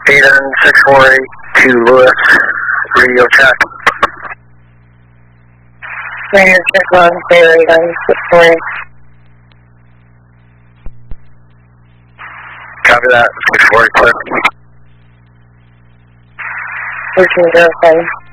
Aiden 648 to Lewis, radio check. Radio check on Aiden 648. Copy that, 640 clear. We can verify.